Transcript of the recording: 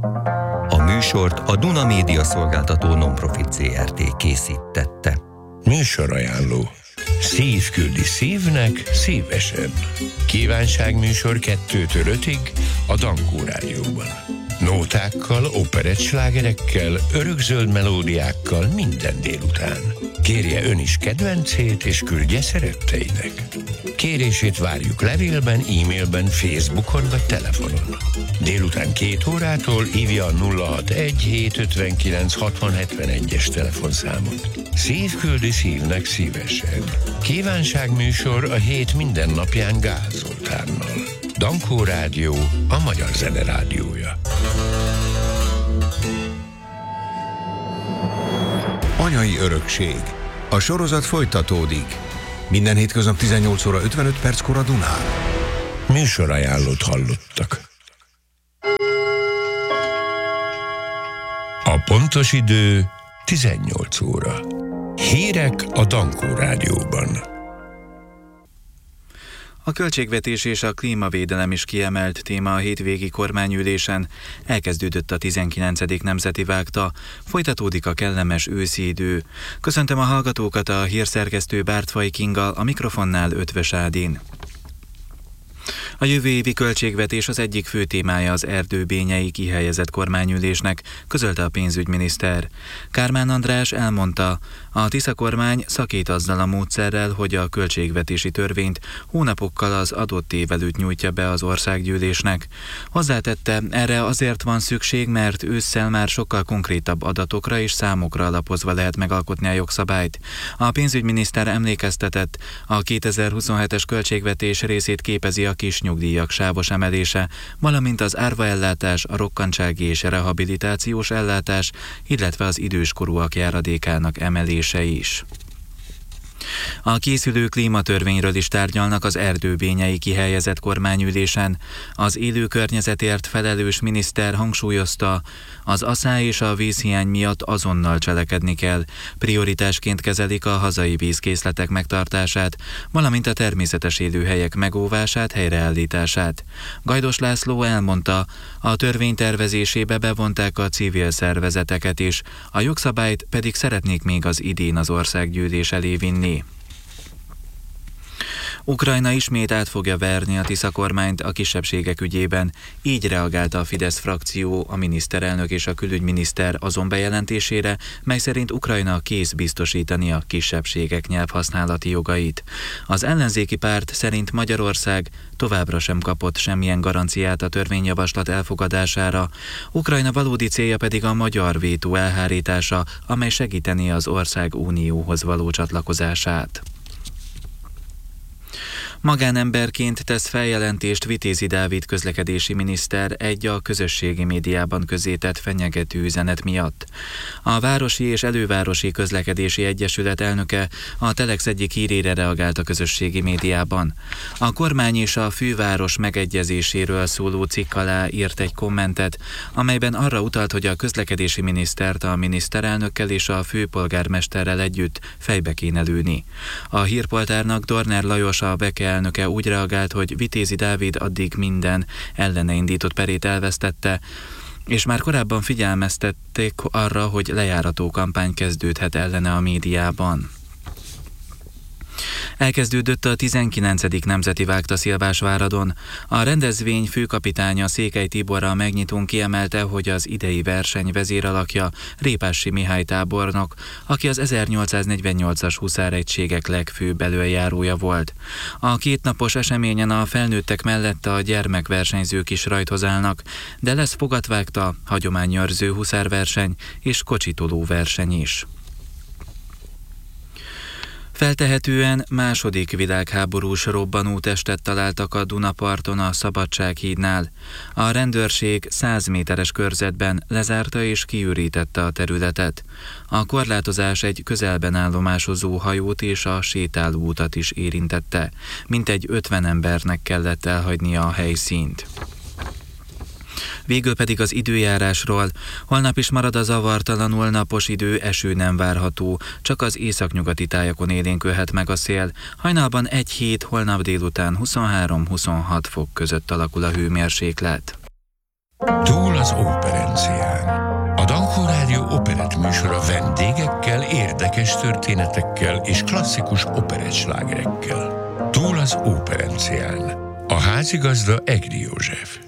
A műsort a Duna Média Szolgáltató Nonprofit Zrt. készítette. Műsorajánló. Szív küldi szívnek szívesen. Kívánságműsor 2-től 5-ig a Dankó Rádióban. Nótákkal, operettslágerekkel, örökzöld melódiákkal minden délután. Kérje ön is kedvencét, és küldje szeretteinek. Kérését várjuk levélben, e-mailben, Facebookon vagy telefonon. Délután 2 órától hívja a 061 759 6071-es telefonszámot. Szív küldi szívnek szívesen. Kívánságműsor a hét minden napján Gál Zoltánnal. Dankó Rádió, a magyar zene rádiója. Anyai örökség. A sorozat folytatódik. Minden hétköznap 18 óra 55 perckor a Dunán. Műsorajánlót hallottak. A pontos idő 18 óra. Hírek a Dankó Rádióban. A költségvetés és a klímavédelem is kiemelt téma a hétvégi kormányülésen. Elkezdődött a 19. Nemzeti Vágta, folytatódik a kellemes őszi idő. Köszöntöm a hallgatókat, a hírszerkesztő Bártfai Kinga, a mikrofonnál Ötvös Ádin. A jövő évi költségvetés az egyik fő témája az erdőbényei kihelyezett kormányülésnek, közölte a pénzügyminiszter. Kármán András elmondta, a Tisza kormány szakít azzal a módszerrel, hogy a költségvetési törvényt hónapokkal az adott év előtt nyújtja be az országgyűlésnek. Hozzátette, erre azért van szükség, mert ősszel már sokkal konkrétabb adatokra és számokra alapozva lehet megalkotni a jogszabályt. A pénzügyminiszter emlékeztetett, a 2027-es költségvetés részét képezi a kis nyugdíjak sávos emelése, valamint az árvaellátás, a rokkantsági és rehabilitációs ellátás, illetve az időskorúak járadékának emelése is. A készülő klímatörvényről is tárgyalnak az erdőbényei kihelyezett kormányülésen. Az élő környezetért felelős miniszter hangsúlyozta, az aszály és a vízhiány miatt azonnal cselekedni kell. Prioritásként kezelik a hazai vízkészletek megtartását, valamint a természetes élőhelyek megóvását, helyreállítását. Gajdos László elmondta, a törvény tervezésébe bevonták a civil szervezeteket is, a jogszabályt pedig szeretnék még az idén az országgyűlés elé vinni. Ukrajna ismét át fogja verni a Tisza kormányt a kisebbségek ügyében. Így reagálta a Fidesz frakció, a miniszterelnök és a külügyminiszter azon bejelentésére, mely szerint Ukrajna kész biztosítani a kisebbségek nyelvhasználati jogait. Az ellenzéki párt szerint Magyarország továbbra sem kapott semmilyen garanciát a törvényjavaslat elfogadására. Ukrajna valódi célja pedig a magyar vétó elhárítása, amely segítené az ország unióhoz való csatlakozását. Magánemberként tesz feljelentést Vitézi Dávid közlekedési miniszter egy a közösségi médiában közzétett fenyegető üzenet miatt. A Városi és Elővárosi Közlekedési Egyesület elnöke a Telex egyik hírére reagált a közösségi médiában. A kormány és a főváros megegyezéséről szóló cikk alá írt egy kommentet, amelyben arra utalt, hogy a közlekedési minisztert a miniszterelnökkel és a főpolgármesterrel együtt fejbe kéne lőni. A hírportálnak Dorner Lajos, a BEKE elnöke úgy reagált, hogy Vitézi Dávid addig minden ellene indított perét elvesztette, és már korábban figyelmeztették arra, hogy lejárató kampány kezdődhet ellene a médiában. Elkezdődött a 19. Nemzeti Vágta Szilvásváradon. A rendezvény főkapitánya Székely Tibor a megnyitón kiemelte, hogy az idei verseny vezéralakja Répássi Mihály tábornok, aki az 1848-as huszáregységek legfőbb elöljárója volt. A kétnapos eseményen a felnőttek mellett a gyermekversenyzők is rajthoz állnak, de lesz fogatvágta, hagyományőrző huszárverseny és kocsitoló verseny is. Feltehetően második világháborús robbanótestet találtak a Dunaparton a Szabadsághídnál. A rendőrség 100 méteres körzetben lezárta és kiürítette a területet. A korlátozás egy közelben állomásozó hajót és a sétálóutat is érintette. Mintegy 50 embernek kellett elhagynia a helyszínt. Végül pedig az időjárásról. Holnap is marad a zavartalanul napos idő, eső nem várható, csak az északnyugati tájakon élénkülhet meg a szél. Hajnalban 1-7, holnap délután 23-26 fok között alakul a hőmérséklet. Túl az óperencián. A Dankó Rádió operett műsora vendégekkel, érdekes történetekkel és klasszikus operettslágerekkel. Túl az óperencián. A házigazda Egri József.